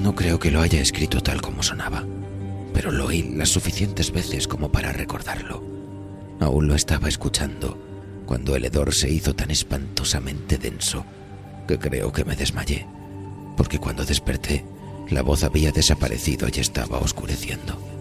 No creo que lo haya escrito tal como sonaba, pero lo oí las suficientes veces como para recordarlo. Aún lo estaba escuchando cuando el hedor se hizo tan espantosamente denso que creo que me desmayé, porque cuando desperté, la voz había desaparecido y estaba oscureciendo.